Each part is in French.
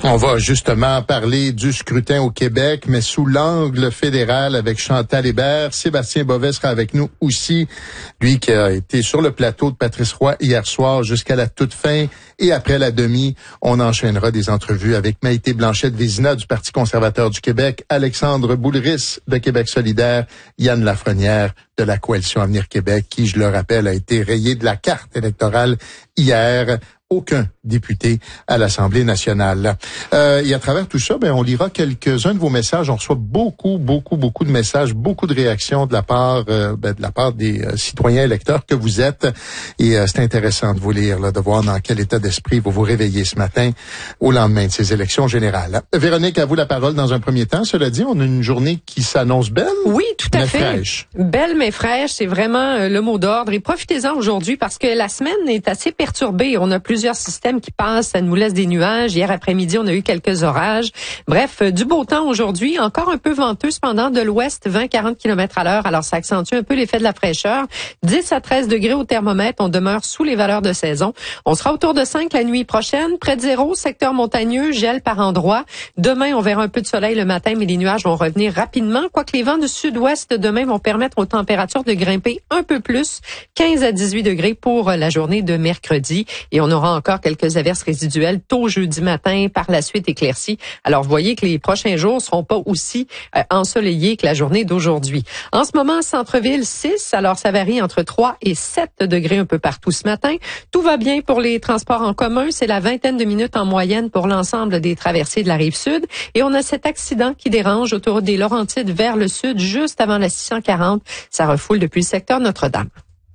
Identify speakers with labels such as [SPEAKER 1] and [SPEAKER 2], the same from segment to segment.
[SPEAKER 1] On va justement parler du scrutin au Québec, mais sous l'angle fédéral avec Chantal Hébert. Sébastien Bovet sera avec nous aussi, lui qui a été sur le plateau de Patrice Roy hier soir jusqu'à la toute fin. Et après la demi, on enchaînera des entrevues avec Maïté Blanchette-Vézina du Parti conservateur du Québec, Alexandre Boulris de Québec solidaire, Yann Lafrenière de la Coalition Avenir Québec, qui, je le rappelle, a été rayé de la carte électorale hier. Aucun député à l'Assemblée nationale. Et à travers tout ça, on lira quelques-uns de vos messages. On reçoit beaucoup de messages, beaucoup de réactions de la part des citoyens électeurs que vous êtes. Et c'est intéressant de vous lire, de voir dans quel état d'esprit vous vous réveillez ce matin au lendemain de ces élections générales. Véronique, à vous la parole dans un premier temps. Cela dit, on a une journée qui s'annonce belle.
[SPEAKER 2] Oui, tout à fait.
[SPEAKER 1] Fraîche.
[SPEAKER 2] Belle mais fraîche, c'est vraiment le mot d'ordre. Et profitez-en aujourd'hui parce que la semaine est assez perturbée. On a plusieurs systèmes qui passent, ça nous laisse des nuages. Hier après-midi, on a eu quelques orages. Bref, du beau temps aujourd'hui, encore un peu venteux cependant de l'ouest, 20-40 km/h. Alors ça accentue un peu l'effet de la fraîcheur. 10 à 13 degrés au thermomètre, on demeure sous les valeurs de saison. On sera autour de 5 la nuit prochaine, près de 0, secteur montagneux, gel par endroits. Demain, on verra un peu de soleil le matin, mais les nuages vont revenir rapidement, quoique les vents du sud-ouest demain vont permettre aux températures de grimper un peu plus, 15 à 18 degrés pour la journée de mercredi. Et on aura encore quelques averses résiduelles tôt jeudi matin, par la suite éclaircies. Alors, vous voyez que les prochains jours seront pas aussi ensoleillés que la journée d'aujourd'hui. En ce moment, centre-ville 6, alors ça varie entre 3 et 7 degrés un peu partout ce matin. Tout va bien pour les transports en commun. C'est la vingtaine de minutes en moyenne pour l'ensemble des traversées de la Rive-Sud. Et on a cet accident qui dérange autoroute des Laurentides vers le sud, juste avant la 640. Ça refoule depuis le secteur Notre-Dame.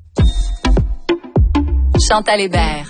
[SPEAKER 3] Chantal Hébert.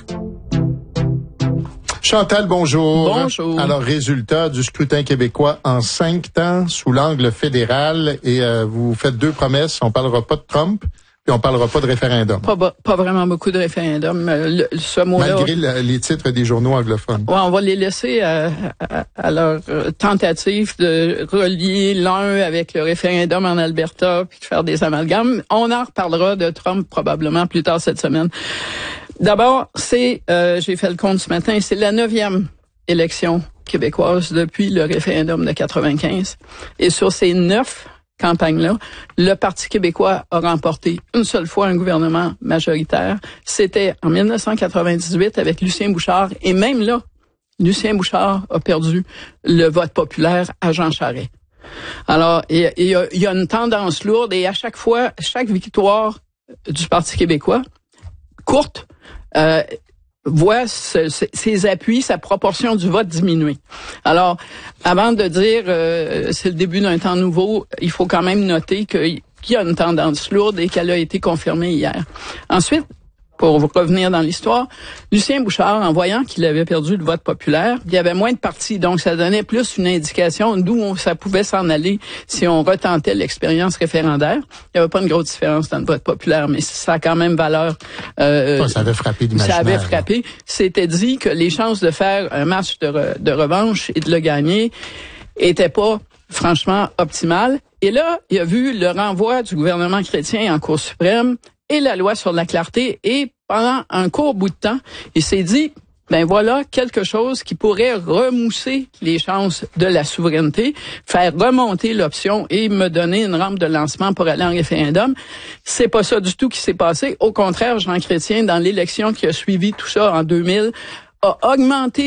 [SPEAKER 1] Chantal, bonjour.
[SPEAKER 4] Bonjour.
[SPEAKER 1] Alors, résultat du scrutin québécois en 5 temps sous l'angle fédéral et vous faites 2 promesses. On parlera pas de Trump et on parlera pas de référendum.
[SPEAKER 4] Pas vraiment beaucoup de référendums. Ce mot-là,
[SPEAKER 1] malgré les titres des journaux anglophones.
[SPEAKER 4] Ouais, on va les laisser à leur tentative de relier l'un avec le référendum en Alberta puis de faire des amalgames. On en reparlera de Trump probablement plus tard cette semaine. D'abord, j'ai fait le compte ce matin, c'est la 9e élection québécoise depuis le référendum de 95. Et sur ces 9 campagnes-là, le Parti québécois a remporté une seule fois un gouvernement majoritaire. C'était en 1998 avec Lucien Bouchard. Et même là, Lucien Bouchard a perdu le vote populaire à Jean Charest. Alors, il y a une tendance lourde et à chaque fois, chaque victoire du Parti québécois, courte, voit ses appuis, sa proportion du vote diminuer. Alors, avant de dire c'est le début d'un temps nouveau, il faut quand même noter qu'il y a une tendance lourde et qu'elle a été confirmée hier. Ensuite, pour revenir dans l'histoire, Lucien Bouchard, en voyant qu'il avait perdu le vote populaire, il y avait moins de partis, donc ça donnait plus une indication d'où ça pouvait s'en aller si on retentait l'expérience référendaire. Il n'y avait pas une grosse différence dans le vote populaire, mais ça a quand même valeur.
[SPEAKER 1] Ça avait frappé l'imaginaire.
[SPEAKER 4] Ça avait frappé. C'était dit que les chances de faire un match de revanche et de le gagner étaient pas franchement optimales. Et là, il a vu le renvoi du gouvernement chrétien en Cour suprême et la loi sur la clarté, et pendant un court bout de temps, il s'est dit, voilà quelque chose qui pourrait remousser les chances de la souveraineté, faire remonter l'option et me donner une rampe de lancement pour aller en référendum. C'est pas ça du tout qui s'est passé. Au contraire, Jean Chrétien, dans l'élection qui a suivi tout ça en 2000, a augmenté